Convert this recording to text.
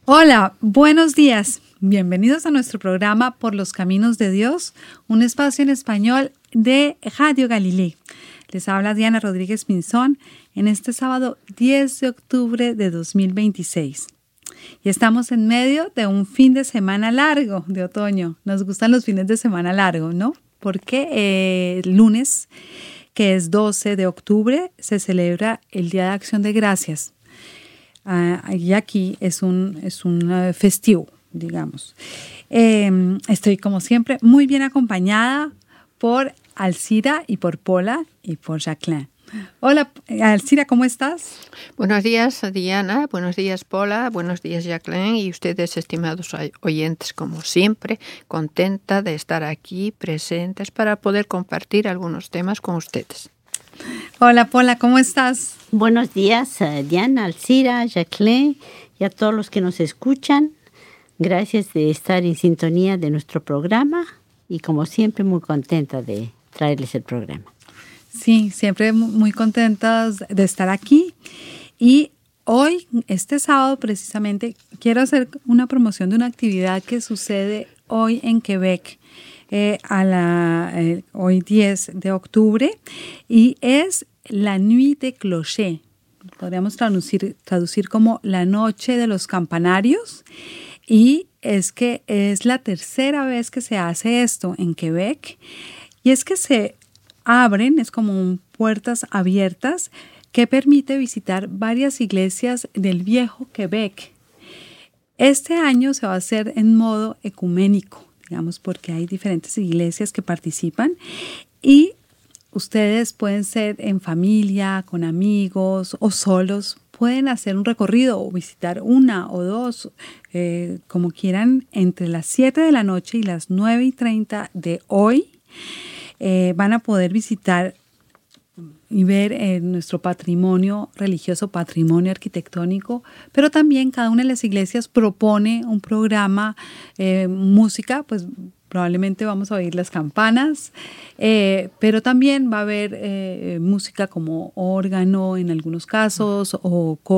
Hola, buenos días. Bienvenidos a nuestro programa Por los Caminos de Dios, un espacio en español de Radio Galilei. Les habla Diana Rodríguez Pinzón en este sábado 10 de octubre de 2026. Y estamos en medio de un fin de semana largo de otoño. Nos gustan los fines de semana largos, ¿no? Porque el lunes, que es 12 de octubre, se celebra el Día de Acción de Gracias. Y aquí es un festivo, digamos. Estoy, como siempre, muy bien acompañada por Alcira y por Pola y por Jacqueline. Hola, Alcira, ¿cómo estás? Buenos días, Diana. Buenos días, Pola. Buenos días, Jacqueline. Y ustedes, estimados oyentes, como siempre, contenta de estar aquí presentes para poder compartir algunos temas con ustedes. Hola, Pola, ¿cómo estás? Buenos días, Diana, Alcira, Jacqueline y a todos los que nos escuchan. Gracias de estar en sintonía de nuestro programa y, como siempre, muy contenta de traerles el programa. Sí, siempre muy contentas de estar aquí. Y hoy, este sábado precisamente, quiero hacer una promoción de una actividad que sucede hoy en Quebec, hoy 10 de octubre, y es la Nuit des Clochers. Podríamos traducir como la Noche de los Campanarios. Y es que es la tercera vez que se hace esto en Quebec. Y es que se abren, es como puertas abiertas que permite visitar varias iglesias del viejo Quebec. Este año se va a hacer en modo ecuménico, digamos, porque hay diferentes iglesias que participan y ustedes pueden ser en familia, con amigos o solos. Pueden hacer un recorrido o visitar una o dos, como quieran, entre las 7 de la noche y las 9:30 de hoy. Van a poder visitar y ver nuestro patrimonio religioso, patrimonio arquitectónico, pero también cada una de las iglesias propone un programa, música, pues probablemente vamos a oír las campanas, pero también va a haber música como órgano en algunos casos o